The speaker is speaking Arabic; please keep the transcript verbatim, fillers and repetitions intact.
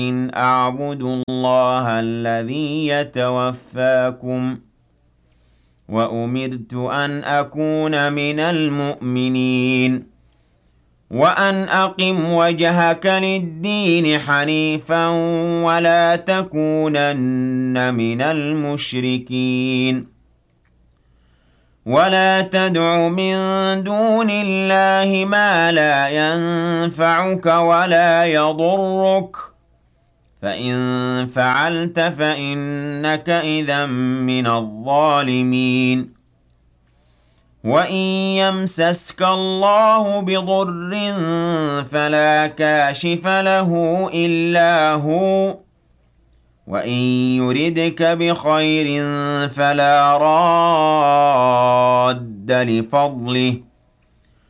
إن أعبد الله الذي يتوفاكم وأمرت أن أكون من المؤمنين وأن أقم وجهك للدين حنيفا ولا تكونن من المشركين ولا تدع من دون الله ما لا ينفعك ولا يضرك فإن فعلت فإنك إذًا من الظالمين وإن يمسسك الله بضر فلا كاشف له إلا هو وإن يردك بخير فلا راد لفضله